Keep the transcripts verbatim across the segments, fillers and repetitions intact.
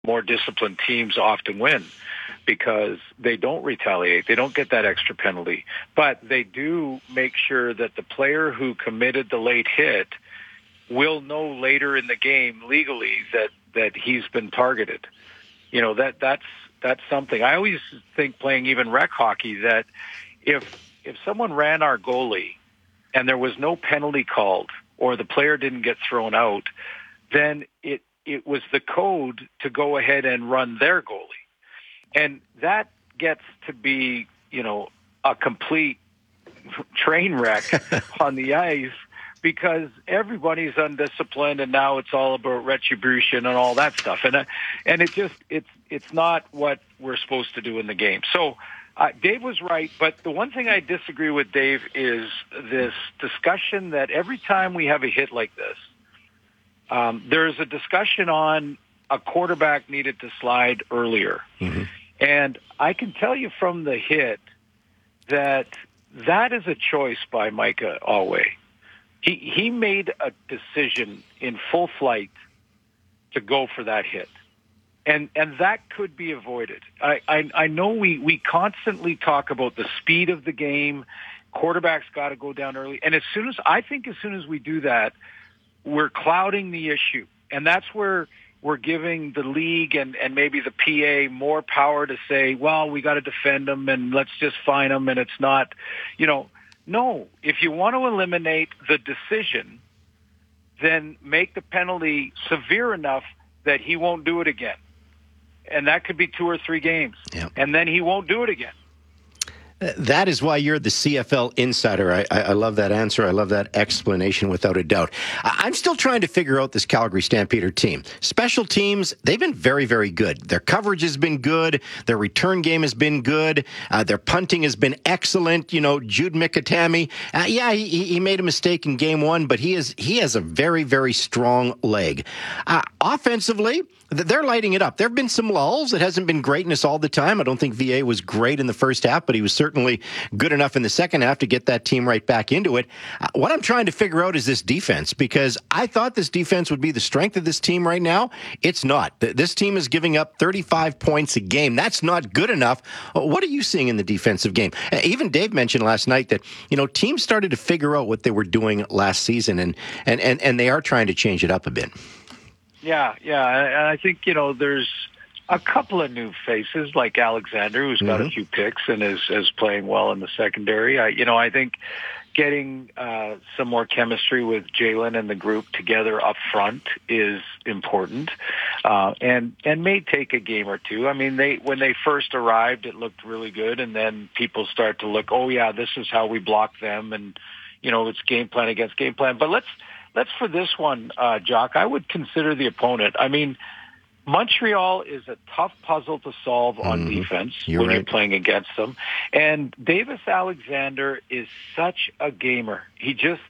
more disciplined teams often win because they don't retaliate. They don't get that extra penalty. But they do make sure that the player who committed the late hit will know later in the game legally that, that he's been targeted. You know, that that's that's something. I always think playing even rec hockey that if if someone ran our goalie and there was no penalty called or the player didn't get thrown out, then it it was the code to go ahead and run their goalie. And that gets to be, you know, a complete train wreck on the ice because everybody's undisciplined and now it's all about retribution and all that stuff. And uh, and it just, it's it's not what we're supposed to do in the game. So uh, Dave was right, but the one thing I disagree with Dave is this discussion that every time we have a hit like this, um, there's a discussion on a quarterback needed to slide earlier. Mm-hmm. And I can tell you from the hit that that is a choice by Micah Alway. He he made a decision in full flight to go for that hit. And and that could be avoided. I, I, I know we, we constantly talk about the speed of the game. Quarterback's got to go down early. And as soon as I think as soon as we do that, we're clouding the issue. And that's where we're giving the league and, and maybe the P A more power to say, well, we got to defend them and let's just fine them. And it's not, you know, no, if you want to eliminate the decision, then make the penalty severe enough that he won't do it again. And that could be two or three games. Yep. And then he won't do it again. That is why you're the C F L insider. I, I love that answer. I love that explanation without a doubt. I'm still trying to figure out this Calgary Stampeder team. Special teams, they've been very, very good. Their coverage has been good. Their return game has been good. Uh, their punting has been excellent. You know, Jude Mikatami, uh, yeah, he, he made a mistake in game one, but he is he has a very, very strong leg. Uh, offensively, they're lighting it up. There have been some lulls. It hasn't been greatness all the time. I don't think V A was great in the first half, but he was certainly good enough in the second half to get that team right back into it. Uh, what I'm trying to figure out is this defense, because I thought this defense would be the strength of this team right now. It's not. This team is giving up thirty-five points a game. That's not good enough. What are you seeing in the defensive game? Uh, even Dave mentioned last night that, you know, teams started to figure out what they were doing last season, and and and, and they are trying to change it up a bit. Yeah, yeah, and I think, you know, there's a couple of new faces like Alexander, who's got mm-hmm. a few picks and is, is playing well in the secondary. I, you know, I think getting uh, some more chemistry with Jalen and the group together up front is important, uh, and and may take a game or two. I mean, they when they first arrived, it looked really good, and then people start to look, oh yeah, this is how we block them, and you know, it's game plan against game plan. But let's. Let's for this one, uh, Jock, I would consider the opponent. I mean, Montreal is a tough puzzle to solve on mm-hmm. defense you're when right. you're playing against them. And Davis Alexander is such a gamer. He just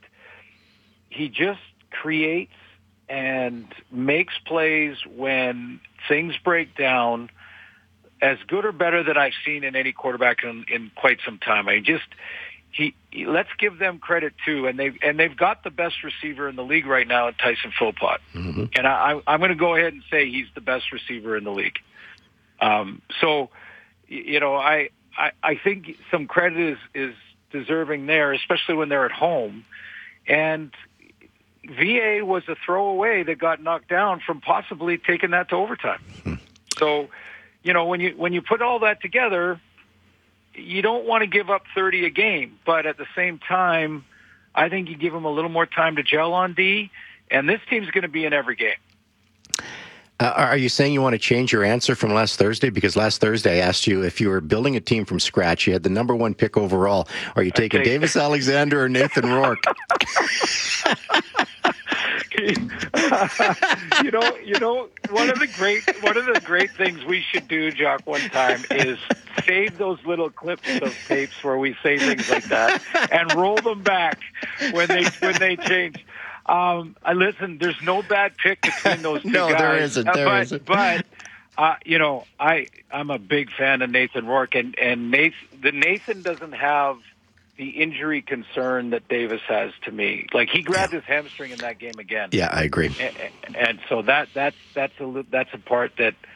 he just creates and makes plays when things break down as good or better than I've seen in any quarterback in, in quite some time. I just... He, he let's give them credit too, and they and they've got the best receiver in the league right now in Tyson Philpott, mm-hmm. and I, I'm going to go ahead and say he's the best receiver in the league. Um, so, you know, I, I I think some credit is is deserving there, especially when they're at home, and V A was a throwaway that got knocked down from possibly taking that to overtime. Mm-hmm. So, you know, when you when you put all that together, you don't want to give up thirty a game, but at the same time, I think you give them a little more time to gel on D, and this team's going to be in every game. Uh, are you saying you want to change your answer from last Thursday? Because last Thursday I asked you if you were building a team from scratch, you had the number one pick overall. Are you taking okay. Davis Alexander or Nathan Rourke? you know, you know, one of the great, one of the great things we should do, Jock, one time is save those little clips of tapes where we say things like that and roll them back when they when they change. Um, I listen. There's no bad pick between those two no, guys. No, there isn't. There but, isn't. But uh, you know, I I'm a big fan of Nathan Rourke, and and Nathan, the Nathan doesn't have the injury concern that Davis has to me. Like he grabbed yeah. his hamstring in that game again. Yeah, I agree. And, and so that that's that's a that's a part that